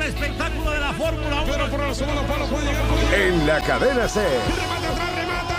gran espectáculo de la Fórmula 1. Pero por el segundo palo puede llegar. En la cadena SER. Remata atrás, remata.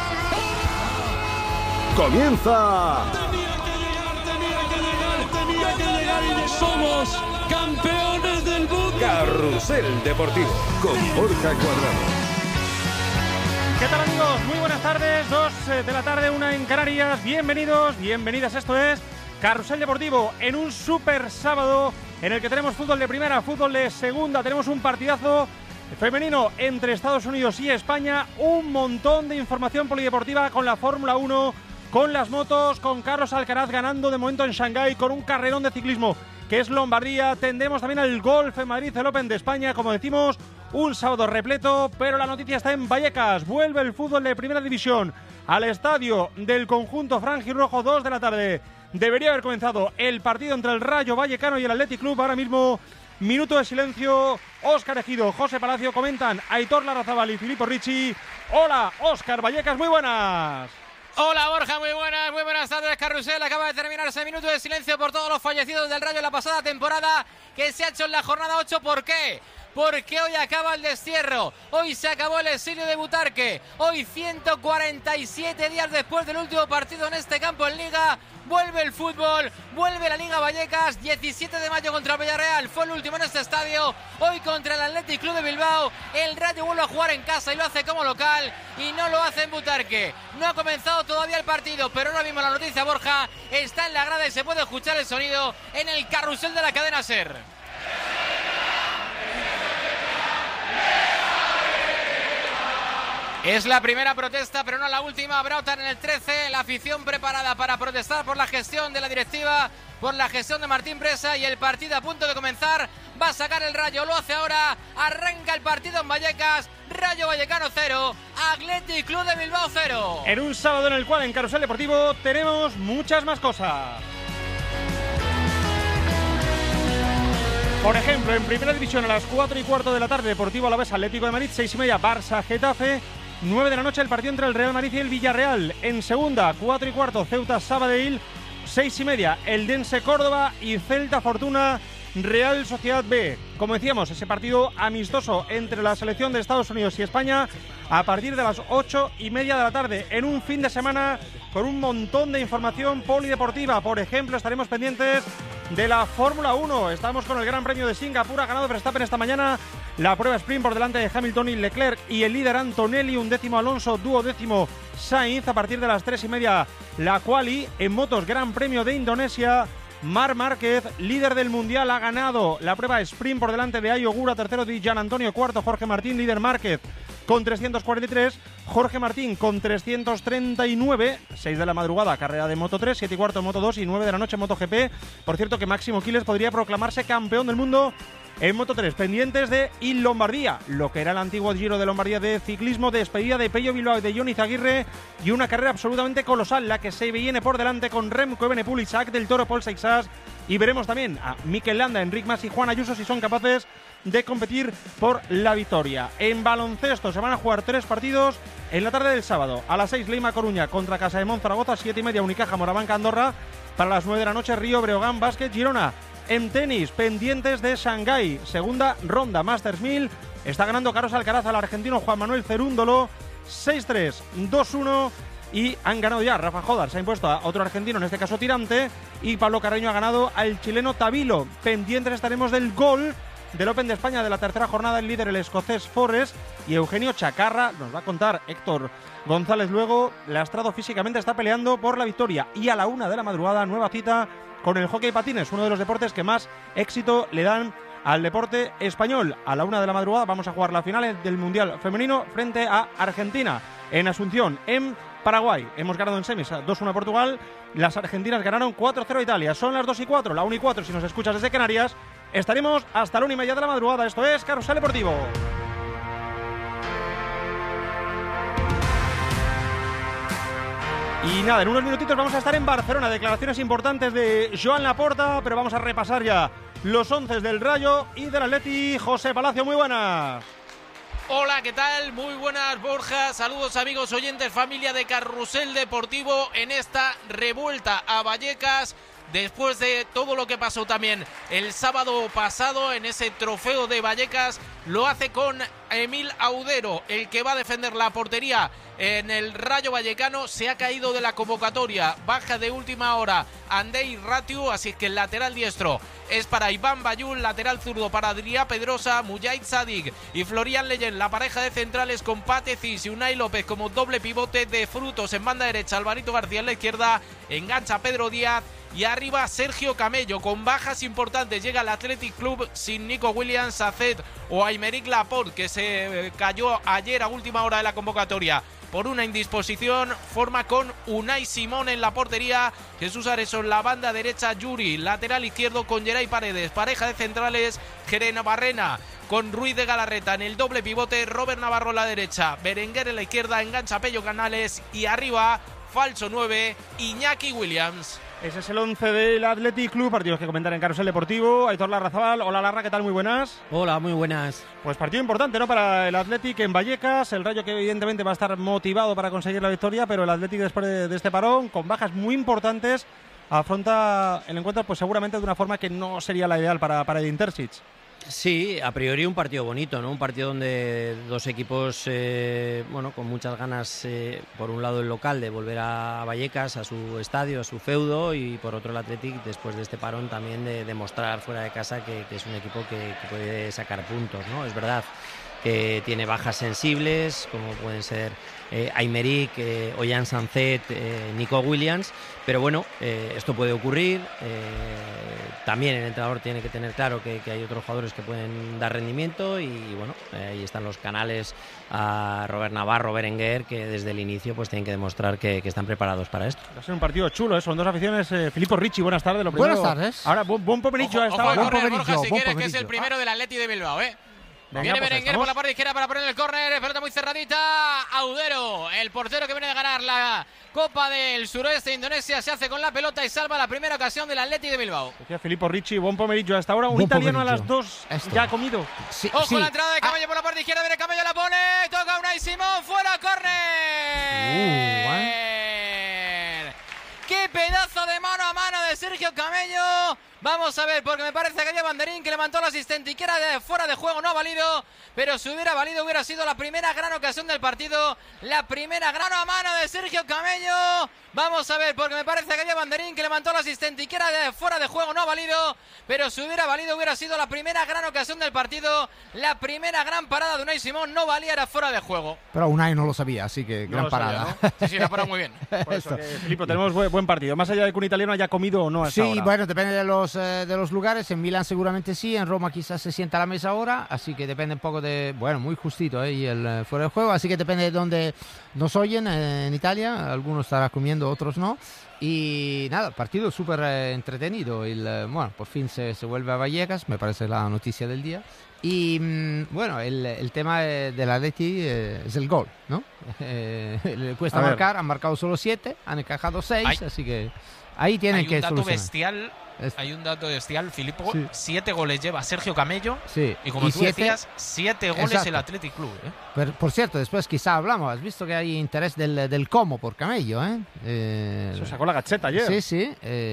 Comienza. Tenía que llegar y somos campeones del mundo. Carrusel Deportivo con Borja Cuadrado. ¿Qué tal, amigos? Muy buenas tardes, 2 de la tarde, 1 en Canarias. Bienvenidos, bienvenidas. Esto es Carrusel Deportivo en un super sábado en el que tenemos fútbol de primera, fútbol de segunda. Tenemos un partidazo femenino entre Estados Unidos y España. Un montón de información polideportiva con la Fórmula 1, con las motos, con Carlos Alcaraz ganando de momento en Shanghái, con un carrerón de ciclismo que es Lombardía. Tendremos también al golf en Madrid, el Open de España, como decimos. Un sábado repleto, pero la noticia está en Vallecas. Vuelve el fútbol de primera división al estadio del conjunto franjirrojo, 2 de la tarde. Debería haber comenzado el partido entre el Rayo Vallecano y el Athletic Club. Ahora mismo, minuto de silencio. Óscar Ejido, José Palacio comentan Aitor Larrazábal y Filippo Ricci. Hola, Óscar Vallecas, muy buenas. Hola Borja, muy buenas tardes. Carrusel, acaba de terminar ese minuto de silencio por todos los fallecidos del Rayo en la pasada temporada que se ha hecho en la jornada 8. ¿Por qué? Porque hoy acaba el destierro, hoy se acabó el exilio de Butarque, hoy 147 días después del último partido en este campo en Liga, vuelve el fútbol, vuelve la Liga Vallecas. 17 de mayo contra el Villarreal, fue el último en este estadio, hoy contra el Athletic Club de Bilbao, el Rayo vuelve a jugar en casa y lo hace como local y no lo hace en Butarque. No ha comenzado todavía el partido, pero ahora mismo la noticia, Borja, está en la grada y se puede escuchar el sonido en el carrusel de la cadena SER. Es la primera protesta, pero no la última. Brautan en el 13, la afición preparada para protestar por la gestión de la directiva, por la gestión de Martín Presa, y el partido a punto de comenzar. Va a sacar el Rayo, lo hace ahora. Arranca el partido en Vallecas. Rayo Vallecano 0, Athletic Club de Bilbao 0. En un sábado en el cual en Carrusel Deportivo tenemos muchas más cosas. Por ejemplo, en primera división a las 4:15 de la tarde, Deportivo Alavés Atlético de Madrid, 6:30 Barça Getafe, 9 de la noche el partido entre el Real Madrid y el Villarreal. En segunda, 4:15 Ceuta Sabadell, 6:30 Eldense Córdoba y Celta Fortuna Real Sociedad B. Como decíamos, ese partido amistoso entre la selección de Estados Unidos y España a partir de las 8:30 de la tarde, en un fin de semana con un montón de información polideportiva. Por ejemplo, estaremos pendientes de la Fórmula 1. Estamos con el Gran Premio de Singapur. Ha ganado Verstappen esta mañana la prueba sprint por delante de Hamilton y Leclerc y el líder Antonelli, 11º Alonso, 12º Sainz. A partir de las 3:30 la quali. En motos, Gran Premio de Indonesia, Marc Márquez, líder del mundial, ha ganado la prueba sprint por delante de Ayo Ogura, tercero de Gian Antonio, cuarto Jorge Martín, líder Márquez con 343, Jorge Martín con 339, 6 de la madrugada, carrera de Moto 3, 7:15 Moto 2 y 9 de la noche MotoGP. Por cierto que Máximo Quiles podría proclamarse campeón del mundo en Moto 3, pendientes de Il Lombardía, lo que era el antiguo Giro de Lombardía de ciclismo, despedida de Pello Bilbao y de Jon Izaguirre, y una carrera absolutamente colosal la que se viene por delante con Remco Evenepoel, Isaac del Toro, Paul Seixas, y veremos también a Mikel Landa, Enric Mas y Juan Ayuso si son capaces de competir por la victoria. En baloncesto se van a jugar 3 partidos en la tarde del sábado. A las 6 Leima Coruña contra Casademont Zaragoza, 7:30 Unicaja Morabanca Andorra, para las 9 de la noche Río Breogán Básquet Girona. En tenis, pendientes de Shanghái, segunda ronda Masters 1000, está ganando Carlos Alcaraz al argentino Juan Manuel Cerúndolo, 6-3, 2-1, y han ganado ya. Rafa Jodar se ha impuesto a otro argentino, en este caso Tirante, y Pablo Carreño ha ganado al chileno Tabilo. Pendientes estaremos del gol del Open de España de la tercera jornada, el líder el escocés Forrest, y Eugenio Chacarra, nos va a contar Héctor González luego. Lastrado físicamente está peleando por la victoria. Y a la 1 de la madrugada, nueva cita con el hockey patines, uno de los deportes que más éxito le dan al deporte español. A la 1 de la madrugada vamos a jugar la final del Mundial Femenino frente a Argentina en Asunción, en Paraguay. Hemos ganado en semis 2-1 a Portugal, las argentinas ganaron 4-0 a Italia. Son las 2:04, la 1:04 si nos escuchas desde Canarias. Estaremos hasta la 1:30 de la madrugada. Esto es Carrusel Deportivo. Y nada, en unos minutitos vamos a estar en Barcelona. Declaraciones importantes de Joan Laporta, pero vamos a repasar ya los 11 del Rayo y del Atleti. José Palacio, muy buenas. Hola, ¿qué tal? Muy buenas, Borja. Saludos, amigos oyentes, familia de Carrusel Deportivo en esta revuelta a Vallecas después de todo lo que pasó también el sábado pasado en ese trofeo de Vallecas, lo hace con Emil Audero, el que va a defender la portería en el Rayo Vallecano. Se ha caído de la convocatoria, baja de última hora Andrei Ratiu, así que el lateral diestro es para Iván Bayul, lateral zurdo para Adrià Pedrosa, Mujahid Sadik y Florian Leyen, la pareja de centrales con Pate Cis y Unai López como doble pivote. De Frutos en banda derecha, Alvarito García en la izquierda, engancha Pedro Díaz y arriba Sergio Camello. Con bajas importantes llega el Athletic Club sin Nico Williams, Sacet o Aymeric Laporte, que se cayó ayer a última hora de la convocatoria por una indisposición. Forma con Unai Simón en la portería, Jesús Areso en la banda derecha, Yuri lateral izquierdo con Geray Paredes, pareja de centrales Jerena Barrena con Ruiz de Galarreta en el doble pivote, Robert Navarro en la derecha, Berenguer en la izquierda, engancha Pello Canales y arriba falso 9 Iñaki Williams. Ese es el 11 del Athletic Club. Partidos que comentar en Carrusel Deportivo. Aitor Larrazabal. Hola Larra, ¿qué tal? Muy buenas. Hola, muy buenas. Pues partido importante, ¿no? Para el Athletic en Vallecas. El Rayo que evidentemente va a estar motivado para conseguir la victoria, pero el Athletic después de este parón, con bajas muy importantes, afronta el encuentro pues seguramente de una forma que no sería la ideal para Edin Terzic. Sí, a priori un partido bonito, ¿no? Un partido donde dos equipos, con muchas ganas, por un lado el local de volver a Vallecas, a su estadio, a su feudo, y por otro el Athletic, después de este parón, también de demostrar fuera de casa que es un equipo que puede sacar puntos, ¿no? Es verdad que tiene bajas sensibles, como pueden ser Aymeric, Ollán Sancet, Nico Williams, pero bueno, esto puede ocurrir. También el entrenador tiene que tener claro que hay otros jugadores que pueden dar rendimiento y bueno, ahí están los canales a Robert Navarro, Berenguer, que desde el inicio pues tienen que demostrar que están preparados para esto. Va a ser un partido chulo, son dos aficiones. Filippo Ricci, buenas tardes. Buenas tardes. Ahora, buen pomeriggio a esta hora. Buen pomeriggio, Borja, si quieres, que es el primero del Atleti de Bilbao, Venga, viene pues Berenguer por la parte izquierda para poner el córner, pelota muy cerradita. Audero, el portero que viene de ganar la Copa del Suroeste de Indonesia, se hace con la pelota y salva la primera ocasión del Atleti de Bilbao. Decía Filippo Ricci, buen pomeriggio a esta hora. Un italiano a las 2 ya ha comido. Sí, Ojo la entrada de Camello por la parte izquierda, viene Camello, la pone, toca Unai Simón, fuera, córner. ¡Qué pedazo de mano a mano de Sergio Camello! Vamos a ver, porque me parece que había banderín que levantó el asistente y que era de fuera de juego, no ha valido, pero si hubiera valido hubiera sido la primera gran ocasión del partido, la primera gran a mano de Sergio Camello. Vamos a ver, porque me parece que había banderín que levantó el asistente y que era de fuera de juego, no ha valido, pero si hubiera valido hubiera sido la primera gran ocasión del partido, la primera gran parada de Unai Simón, no valía, era fuera de juego. Pero Unai no lo sabía, así que gran parada. Sabía, ¿no? Sí, la paró muy bien. Por eso, Filippo, tenemos buen partido, más allá de que un italiano haya comido o no a esta hora. Bueno, depende de los lugares. En Milán seguramente sí, en Roma quizás se sienta a la mesa ahora, así que depende un poco de, muy justito, y el fuera de juego, así que depende de dónde nos oyen en Italia, algunos estarán comiendo, otros no. Y nada, partido súper entretenido. Por fin se vuelve a Vallecas, me parece la noticia del día. Y el tema del Atleti es el gol, ¿no? Le cuesta marcar, han marcado solo 7, han encajado 6, así que ahí tienen que solucionar. Hay un dato bestial, Filippo. 7 goles lleva Sergio Camello. Sí. Y como tú decías, 7 goles Exacto. el Athletic Club. Pero, por cierto, después quizá hablamos. Has visto que hay interés del Como por Camello, Se sacó la gacheta ayer. Sí.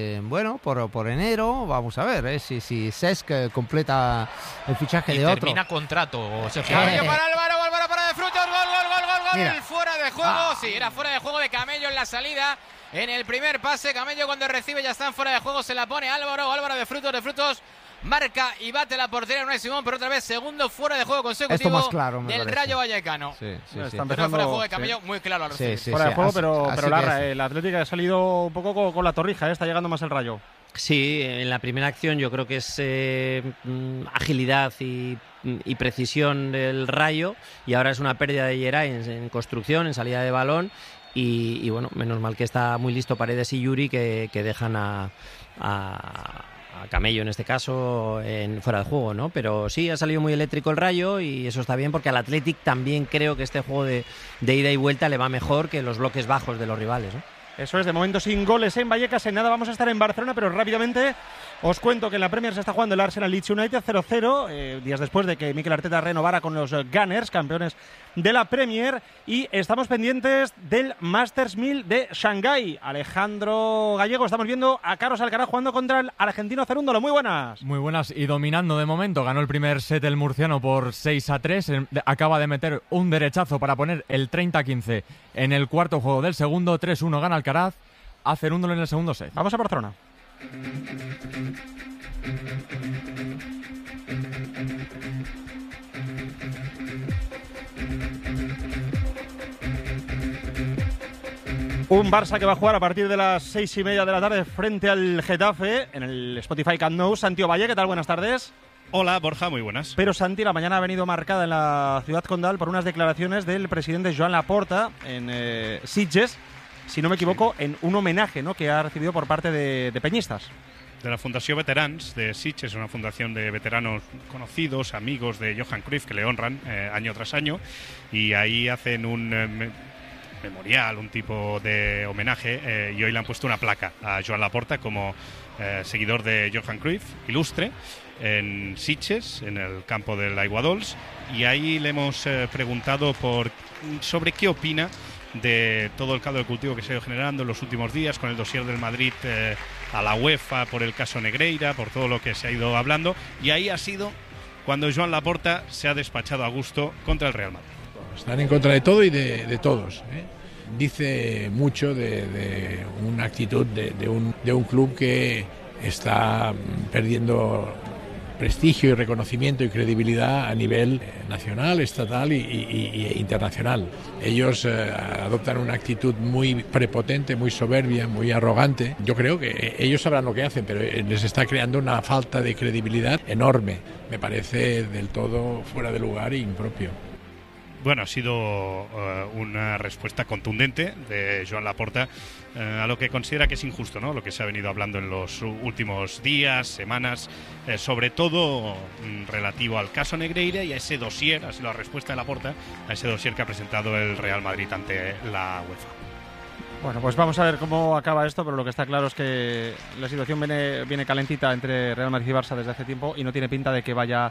Por enero, vamos a ver si Cesc completa el fichaje de otro. Termina contrato, Sergio. Camello para Álvaro para de Frutos, gol. Mira. Fuera de juego. Sí, era fuera de juego de Camello en la salida. En el primer pase, Camello cuando recibe ya están fuera de juego, se la pone Álvaro de Frutos, marca y bate la portería de Unai Simón, pero otra vez segundo fuera de juego consecutivo más claro, del parece. Rayo Vallecano. Sí. Está Pero fuera de juego de Camello, muy claro al recibir. Fuera de juego, pero Larra, que el Atlético ha salido un poco con la torrija, está llegando más el Rayo. Sí, en la primera acción yo creo que es agilidad y precisión del Rayo, y ahora es una pérdida de Geray en construcción, en salida de balón. Y bueno, menos mal que está muy listo Paredes y Yuri, que dejan a Camello en este caso fuera de juego, ¿no? Pero sí, ha salido muy eléctrico el Rayo y eso está bien, porque al Athletic también creo que este juego de ida y vuelta le va mejor que los bloques bajos de los rivales, ¿no? Eso es, de momento sin goles en Vallecas. En nada vamos a estar en Barcelona, pero rápidamente os cuento que en la Premier se está jugando el Arsenal Leeds United 0-0, días después de que Mikel Arteta renovara con los Gunners, campeones de la Premier, y estamos pendientes del Masters 1000 de Shanghái. Alejandro Gallego, estamos viendo a Carlos Alcaraz jugando contra el argentino Cerúndolo. Muy buenas. Muy buenas y dominando de momento. Ganó el primer set el murciano por 6-3. Acaba de meter un derechazo para poner el 30-15 en el cuarto juego del segundo. 3-1 gana Alcaraz a Cerúndolo en el segundo set. Vamos a Barcelona. Un Barça que va a jugar a partir de las 6:30 de la tarde frente al Getafe en el Spotify Camp Nou. Santiago Valle, ¿qué tal? Buenas tardes. Hola, Borja, muy buenas. Pero Santi, la mañana ha venido marcada en la ciudad condal por unas declaraciones del presidente Joan Laporta en Sitges, si no me equivoco, en un homenaje, ¿no?, que ha recibido por parte de peñistas. De la Fundación Veterans de Sitges, una fundación de veteranos conocidos, amigos de Johan Cruyff, que le honran año tras año, y ahí hacen un memorial, un tipo de homenaje, y hoy le han puesto una placa a Joan Laporta como seguidor de Johan Cruyff, ilustre, en Sitges, en el campo del Aiguadols, y ahí le hemos preguntado sobre qué opina de todo el caldo de cultivo que se ha ido generando en los últimos días con el dossier del Madrid a la UEFA por el caso Negreira, por todo lo que se ha ido hablando, y ahí ha sido cuando Joan Laporta se ha despachado a gusto contra el Real Madrid. Están en contra de todo y de todos, ¿eh? Dice mucho de una actitud de un club que está perdiendo prestigio y reconocimiento y credibilidad a nivel nacional, estatal y internacional. Ellos adoptan una actitud muy prepotente, muy soberbia, muy arrogante. Yo creo que ellos sabrán lo que hacen, pero les está creando una falta de credibilidad enorme. Me parece del todo fuera de lugar e impropio. Bueno, ha sido una respuesta contundente de Joan Laporta a lo que considera que es injusto, ¿no?, lo que se ha venido hablando en los últimos días, semanas, sobre todo relativo al caso Negreira y a ese dossier, ha sido la respuesta de Laporta a ese dossier que ha presentado el Real Madrid ante la UEFA. Bueno, pues vamos a ver cómo acaba esto, pero lo que está claro es que la situación viene calentita entre Real Madrid y Barça desde hace tiempo y no tiene pinta de que vaya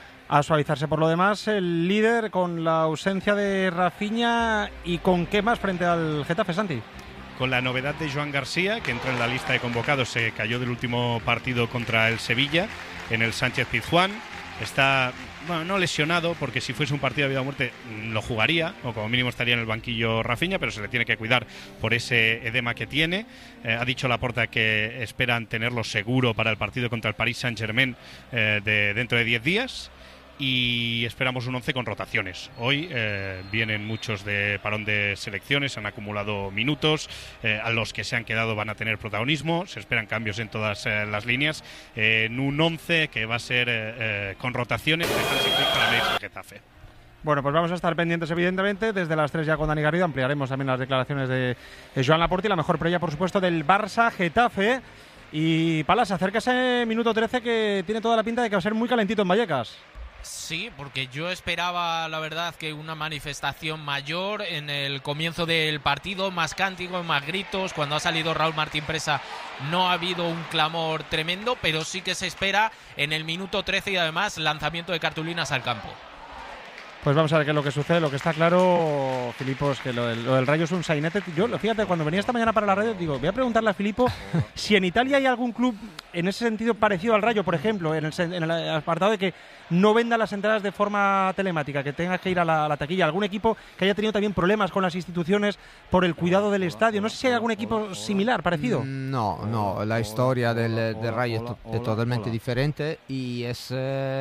a suavizarse. Por lo demás, el líder con la ausencia de Rafinha y con qué más frente al Getafe, Santi. Con la novedad de Joan García, que entra en la lista de convocados, se cayó del último partido contra el Sevilla en el Sánchez-Pizjuán. Está, bueno, no lesionado, porque si fuese un partido de vida o muerte lo jugaría, o como mínimo estaría en el banquillo Rafinha, pero se le tiene que cuidar por ese edema que tiene. Ha dicho Laporta que esperan tenerlo seguro para el partido contra el Paris Saint-Germain dentro de 10 días. Y esperamos un 11 con rotaciones. Hoy vienen muchos de parón de selecciones, han acumulado minutos, a los que se han quedado van a tener protagonismo, se esperan cambios en todas las líneas, en un 11 que va a ser con rotaciones de Hansi Flick para medirse al Getafe. Bueno, pues vamos a estar pendientes, evidentemente. Desde las 3 ya con Dani Garrido ampliaremos también las declaraciones de Joan Laporta y la mejor previa, por supuesto, del Barça-Getafe. Y Palas, acerca ese minuto 13 que tiene toda la pinta de que va a ser muy calentito en Vallecas. Sí, porque yo esperaba, la verdad, que una manifestación mayor en el comienzo del partido, más cánticos, más gritos. Cuando ha salido Raúl Martín Presa no ha habido un clamor tremendo, pero sí que se espera en el minuto 13 y además lanzamiento de cartulinas al campo. Pues vamos a ver qué es lo que sucede. Lo que está claro, Filippo, es que lo del Rayo es un sainete. Yo, fíjate, cuando venía esta mañana para la radio, digo, voy a preguntarle a Filippo si en Italia hay algún club en ese sentido parecido al Rayo, por ejemplo, en el apartado de que no venda las entradas de forma telemática, que tengas que ir a la taquilla. Algún equipo que haya tenido también problemas con las instituciones por el cuidado del estadio. No sé si hay algún equipo similar, parecido. No, la historia del Rayo es totalmente diferente y es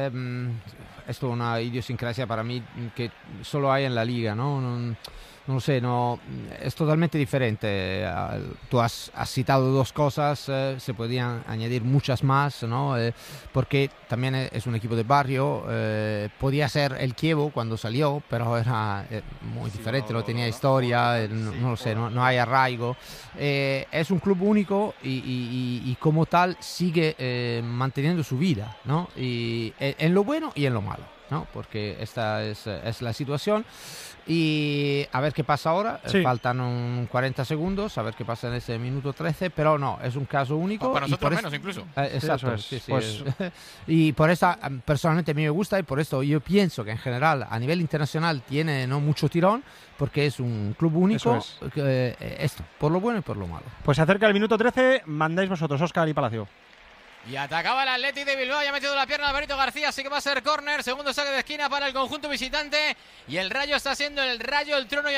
esto una idiosincrasia para mí que solo hay en la liga, ¿no? No lo sé, es totalmente diferente. Tú has citado dos cosas, se podían añadir muchas más, ¿no? Porque también es un equipo de barrio, podía ser el Chievo cuando salió, pero era muy diferente, no tenía historia, no lo sé, no hay arraigo. Es un club único y como tal sigue manteniendo su vida, ¿no? Y en lo bueno y en lo malo, ¿no? Porque esta es la situación. Y a ver qué pasa ahora. Sí. Faltan 40 segundos, a ver qué pasa en ese minuto 13, pero no, es un caso único. O para nosotros y menos incluso. Exacto, Sí, eso sí, es. sí, Pues- y por eso personalmente a mí me gusta y por esto yo pienso que en general a nivel internacional tiene no mucho tirón porque es un club único. Eso Esto, por lo bueno y por lo malo. Pues se acerca el minuto 13, mandáis vosotros, Óscar y Palacio. Y atacaba el Athletic de Bilbao, ya ha metido la pierna Alvarito García, así que va a ser córner, segundo saque de esquina para el conjunto visitante. Y el Rayo está siendo el Rayo, el trono y